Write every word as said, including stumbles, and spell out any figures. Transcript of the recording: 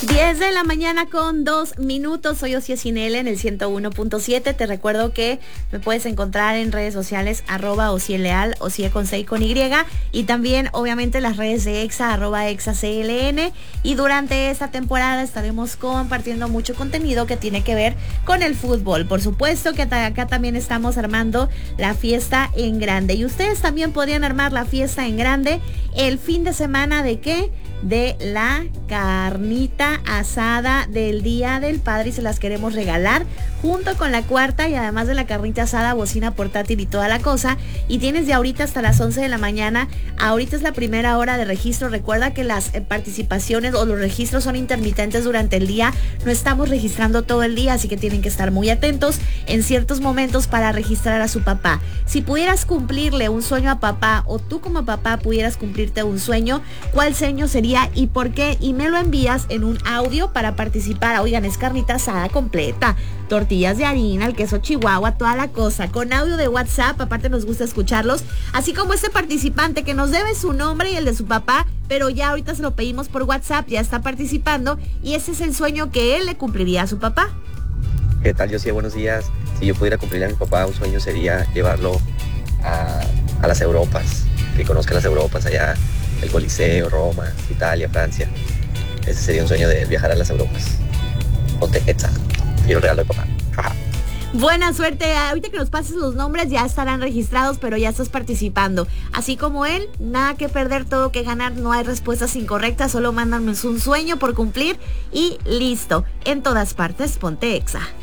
diez de la mañana con dos minutos. Soy Ossie Cinele en el ciento uno punto siete. Te recuerdo que me puedes encontrar en redes sociales arroba Ossie Leal, Ossie con C y con Y, y también obviamente las redes de Exa, arroba Exa C L N. Y durante esta temporada estaremos compartiendo mucho contenido que tiene que ver con el fútbol. Por supuesto que acá también estamos armando la fiesta en grande, y ustedes también podrían armar la fiesta en grande el fin de semana de qué, de la carnita asada del Día del Padre, y se las queremos regalar junto con la cuarta, y además de la carnita asada, bocina portátil y toda la cosa. Y tienes de ahorita hasta las once de la mañana. Ahorita es la primera hora de registro. Recuerda que las eh, participaciones o los registros son intermitentes durante el día. No estamos registrando todo el día, así que tienen que estar muy atentos en ciertos momentos para registrar a su papá. Si pudieras cumplirle un sueño a papá, o tú como papá pudieras cumplirte un sueño, ¿cuál sueño sería y por qué? Y me lo envías en un audio para participar. Oigan, es carnita asada completa, tortillas de harina, el queso chihuahua, toda la cosa, con audio de WhatsApp. Aparte nos gusta escucharlos, así como este participante que nos debe su nombre y el de su papá, pero ya ahorita se lo pedimos por WhatsApp, ya está participando, y ese es el sueño que él le cumpliría a su papá. ¿Qué tal, Ossie? Buenos días. Si yo pudiera cumplirle a mi papá un sueño, sería llevarlo a, a las Europas, que conozca las Europas, allá el Coliseo, Roma, Italia, Francia. Ese sería un sueño, de viajar a las Europas. Ponte Exa. Quiero regalo de papá. Ajá. Buena suerte. Ahorita que nos pases los nombres ya estarán registrados, pero ya estás participando. Así como él, nada que perder, todo que ganar. No hay respuestas incorrectas, solo mándanos un sueño por cumplir y listo. En todas partes, ponte Exa.